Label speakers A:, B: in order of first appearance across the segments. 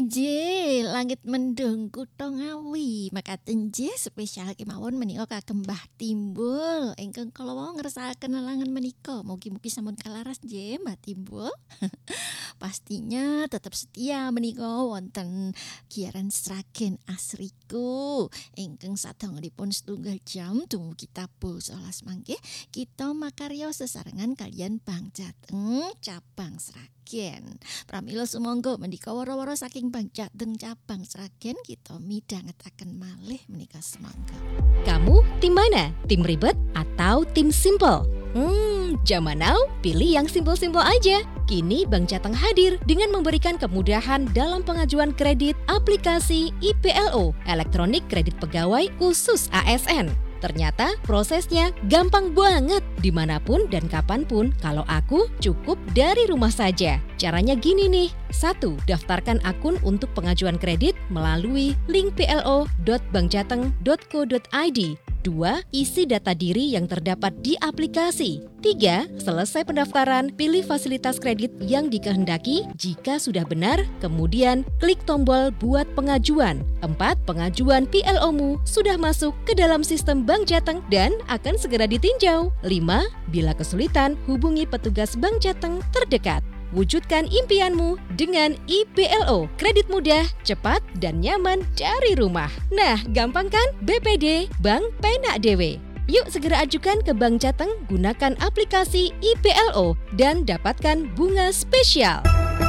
A: Injih, langit mendung kutha Ngawi, makaten nggih spesial kemawon menika kagem Mbah Timbul ingkang kala wau ngersakaken lelangan menika. Mugi-mugi sampun kalaras nggih Mbah Timbul. Pastinya tetap setia menika wonten giaran Sragen Asriku ingkang sadangunipun setunggal jam dumugi tabuh 11 mangke kita makarya sesarengan kalian Bang Jateng cabang Sragen. Pramila sumangga menika wara-wara saking Bang Jateng cabang Sragen kita midhangetaken malih menika semangga.
B: Kamu tim mana? Tim ribet atau tim simple? Zaman now pilih yang simple-simple aja. Kini Bank Jateng hadir dengan memberikan kemudahan dalam pengajuan kredit aplikasi IPLO, Elektronik Kredit Pegawai Khusus ASN. Ternyata prosesnya gampang banget, dimanapun dan kapanpun. Kalau aku cukup dari rumah saja. Caranya gini nih. 1. Daftarkan akun untuk pengajuan kredit melalui link plo.bankjateng.co.id. 2. Isi data diri yang terdapat di aplikasi. 3. Selesai pendaftaran, pilih fasilitas kredit yang dikehendaki. Jika sudah benar, kemudian klik tombol buat pengajuan. 4. Pengajuan PLO-mu sudah masuk ke dalam sistem Bank Jateng dan akan segera ditinjau. 5. Bila kesulitan, hubungi petugas Bank Jateng terdekat. Wujudkan impianmu dengan IPLO. Kredit mudah, cepat, dan nyaman dari rumah. Nah, gampang kan? BPD Bank Penak Dewe. Yuk segera ajukan ke Bank Jateng, gunakan aplikasi IPLO, dan dapatkan bunga spesial.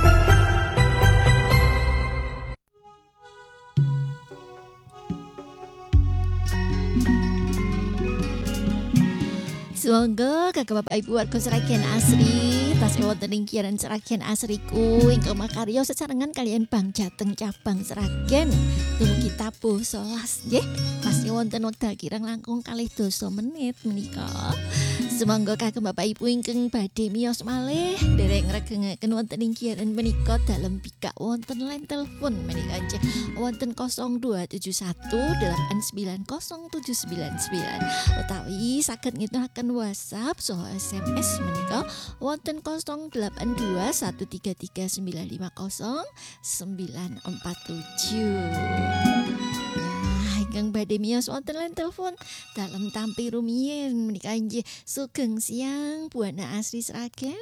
A: Sumangga kagem Bapak Ibu warga Sragen Asri, tasih wonten ing giaran Sragen Asriku ingkang makarya sesarengan kalian Bang Jateng cabang Sragen. Dumugi tabuh 11 nggih. Tasih wonten wekdal kirang langkung 2 menit menika. Sumangga kagem Bapak Ibu ingkang badhe miyos malih dereng ngregengaken wonten ing giaran menika dalem bikak wonten line telepon menika nggih wonten 0221890799 utawi saged ngitungake WhatsApp saha SMS menika wonten 0821350947. Ingkang badhe miyos wonten line telepon dalem tampi rumiyin menika nggih sugeng siang Buana Asri Sragen.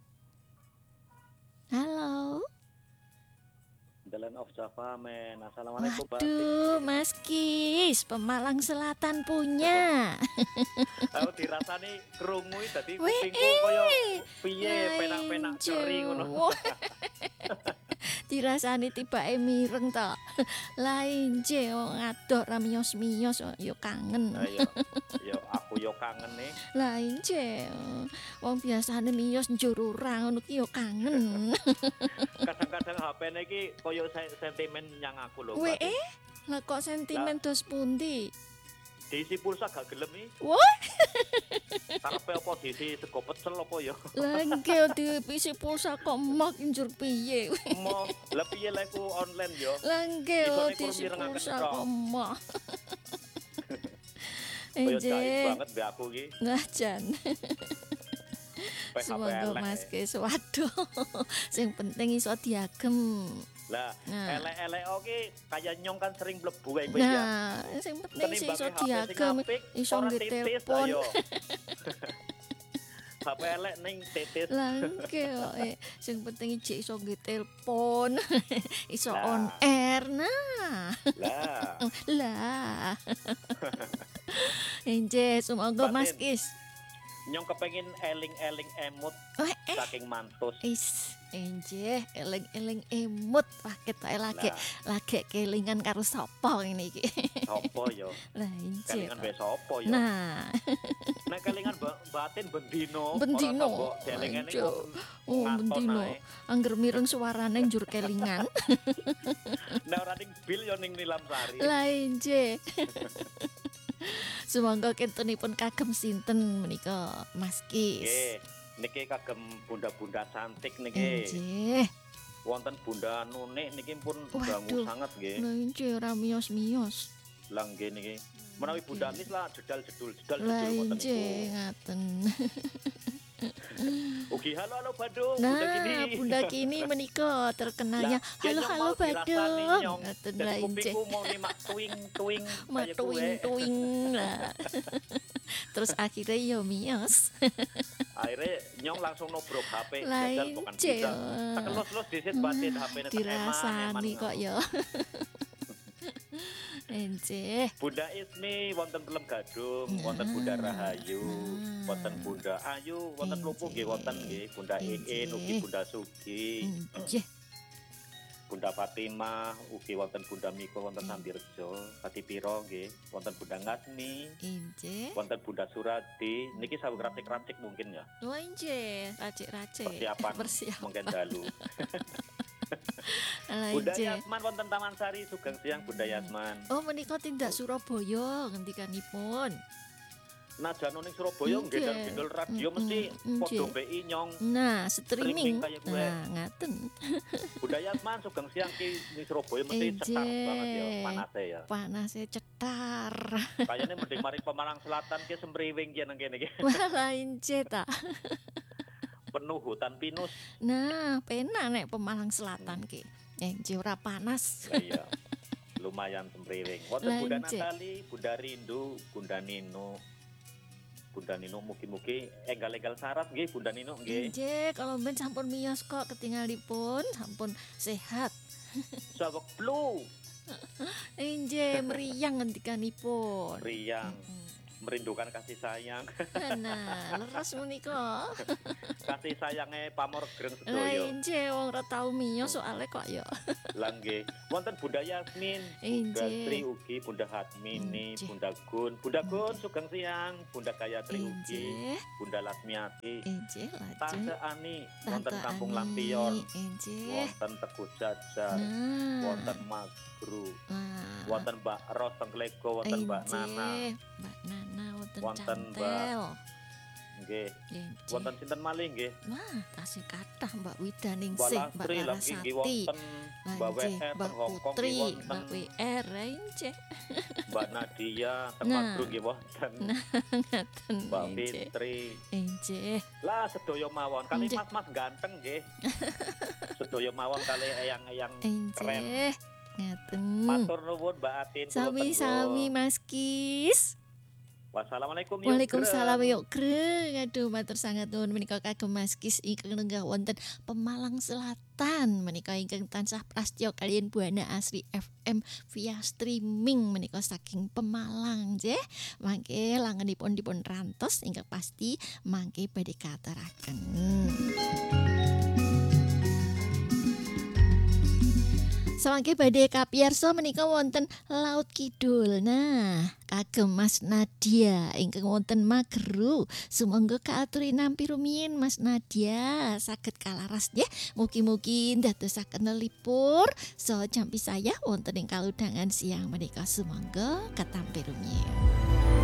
A: Halo.
C: Jalan of Java, men. Assalamualaikum, Mbak.
A: Waduh, Mas Kis, Pemalang Selatan punya.
C: Aku dirasani krungu dadi
A: Weh,
C: kupingku koyo
A: lain
C: piye penak-penak ceri ngono.
A: Wah. Dirasani tibake mireng to. Lain je wong adoh ra miyos-miyos yo kangen.
C: Ayo, yo aku yo kangen nih.
A: Lain je. Wong biasane miyos njur ora ngono ki yo kangen.
C: Kadang-kadang HP-ne iki koyo sentimen nyang aku lho.
A: Weh,
C: Mbak.
A: lah kok sentimen dos pundi?
C: Diisi pulsa gak gelem iki.
A: Wah,
C: Karepe apa diisi sego pecel apa ya?
A: lagi diisi pulsa kok mak njur piye?
C: Mo, lah piye lek ku online yo?
A: Langge
C: Isone
A: diisi
C: kurang mirengaken
A: pulsa
C: tok.
A: kok mak.
C: Koyo
A: Enje,
C: jahit banget mbek aku iki.
A: ngajan.
C: HP
A: Semoga
C: elek.
A: Mas Kis, waduh, sing penting iso diagem.
C: Lah,
A: Nah.
C: elek-elek oke kaya nyong kan sering mlebu kae ya.
A: Nah, sing penting sih iso diagem, iso ngetelepon.
C: HP elek ning titis.
A: Langge kok, sing penting ijek iso ngetelepon, iso
C: Lah.
A: on air. Nah,
C: Lah,
A: lah. Enje, semoga Mas
C: Batin.
A: Kis.
C: nyong kepengin eling-eling emut
A: Wah,
C: saking mantus.
A: enje, eling-eling emut. Wah, ketoke lagi
C: Lah,
A: kelingan karo sapa ngene iki.
C: sapa yo?
A: Lah, enje.
C: Kelingan mbek sapa yo?
A: Nah,
C: Nek kelingan batin bendino.
A: Bendino.
C: Ora kok delengene
A: Anjo.
C: kok
A: Oh,
C: ngaton
A: bendino.
C: ae.
A: Angger mireng suarane njur kelingan.
C: Nek ora ning bil yo ning Nilam Sari.
A: Lah, enje. Sumangga kentunipun kagem sinten menika Mas Kis.
C: Nggih, niki kagem bunda-bunda cantik niki.
A: Enje.
C: Wonten Bunda Nunik niki pun
A: Waduh.
C: dangu sangat nggih.
A: Lah enje ora miyos-miyos.
C: Lah nggih niki. Menawi Bunda Nis lah jedal-jedul
A: Lah
C: wonten
A: enje
C: niku.
A: ngaten.
C: Ugi halo Bandung,
A: Nah,
C: Bunda Kini.
A: Bunda Kini menika terkenalnya halo
C: Nyong
A: halo
C: mau dirasani,
A: Badung.
C: Nyong.
A: Ngoten
C: Jadi
A: lah ince.
C: kupingku mau nih mak tuing kayak gue.
A: Tuing lah. Terus akhirnya yo miyos.
C: Akhirnya nyong langsung nobrok HP
A: Lain
C: jajal bukan
A: ce,
C: bisa.
A: ya.
C: Tak kelus-kelus disit batin HP-ne tak
A: Dirasani kok yo. Ence.
C: Bunda Ismi wonten film Gadung, wonten Bunda Rahayu, wonten Bunda Ayu, wonten Lupu nggih wonten nggih, Bunda Iin ugi Bunda Sugi,
A: Nggih.
C: Bunda Fatimah ugi wonten Bunda Miko wonten Sambirejo, Pati Piro nggih, wonten Bunda Ngasmi,
A: Ince.
C: wonten Bunda Suradi, niki sawu racik-racik mungkin ya.
A: Oh ince, racik-racik.
C: Persiapan mungkin dalu. Bunda
A: Ince.
C: Yasman wonten Taman Sari Sugeng Siang Bunda Yasman.
A: Oh menika tindak Surabaya ngendikanipun.
C: Najan ning Surabaya nggih
A: Nggih.
C: didol radio mesti
A: Nggih.
C: padha BI nyong.
A: Nah, streaming.
C: Streaming kayak gue.
A: Nah, ngaten.
C: Bunda Yasman Sugeng Siang ki ning Surabaya mesti cetar
A: Eje.
C: banget ya panase ya.
A: Panasnya cetar.
C: Kayane mending mari Pemalang Selatan ki semriwing ki nang kene ki.
A: Wah, lain ta.
C: Penuh hutan pinus.
A: Nah, penak nek Pemalang Selatan ki. Ora panas.
C: Lah iya. Lumayan semriwing. Wonten Bunda
A: Lance.
C: Natali, Bunda Rindu, Bunda Nino. Bunda Nino mugi-mugi enggal-enggal syarat nggih Bunda Nino nggih.
A: Inje, kalau ben sampun miyos kok ketinggalipun, sampun sehat.
C: Sawek flu,
A: Inje meriang ngendikanipun.
C: riang, merindukan kasih sayang.
A: Nah, leres menika.
C: Kasih sayangnya pamor greng
A: Lah
C: sedoyo.
A: inje wong ora tau miyos soalnya kok ya.
C: Lah nggih. Wonten Bunda Yasmin, Bunda
A: Inje.
C: Tri ugi, Bunda Hatmini,
A: Inje.
C: Bunda Gun, Sugeng Siang, Bunda Gayatri ugi,
A: Inje.
C: Bunda Lasmiati,
A: Inje
C: Tante
A: lajeng.
C: Ani, wonten
A: Tante
C: Kampung
A: Ani.
C: Lampion,
A: Inje.
C: wonten Teguh Jajar,
A: Nah.
C: wonten Magru,
A: Nah.
C: wonten Mbak Ros Tengklego, wonten Mbak
A: Inje.
C: Nana,
A: Mbak Nana wonten
C: Wonten
A: Cantel.
C: nggih.
A: Inje.
C: Wonten sinten malih nggih?
A: Wah, tasih kathah Mbak Widaning
C: Mbak
A: Sih, Mbak
C: Lastri lagi nggih
A: Larasati.
C: wonten Mbak
A: Lanje,
C: WR
A: Mbak
C: teng Hongkong
A: Putri,
C: nggih wonten
A: Mbak WR, Inje.
C: Mbak Nadia teng
A: Nah.
C: Magru nggih wonten
A: Ngaten
C: Mbak
A: Inje.
C: Fitri.
A: Inje.
C: Lah sedaya mawon kali
A: Nggih.
C: mas-mas ganteng nggih. Sedaya mawon kali eyang-eyang keren.
A: Inje. Ngaten.
C: Matur nuwun Mbak Atin. kula
A: Sami-sami
C: tenggo.
A: Mas Kis.
C: Wassalamualaikum. yuk,
A: Waalaikumsalam
C: Greng.
A: yuk Greng. Aduh matur sangat nuwun menika kagem Mas Kis ingkang lenggah wonten Pemalang Selatan menika ingkang tansah prastya kalian Buana Asri FM via streaming menika saking Pemalang nggih. Mangke langenipun dipun rantos ingkang pasti mangke badhe katuraken. Samangke badhe kapiyarsa menika wonten Laut Kidul. Nah, kagem Mas Nadia ingkang wonten Mageru. Sumangga kaaturi nampi rumiyin Mas Nadia saged kalaras nggih. Mugi-mugi ndadosaken lelipur saha jampi saya wonten ing kaludhangan siang menika sumangga katampi rumiyin.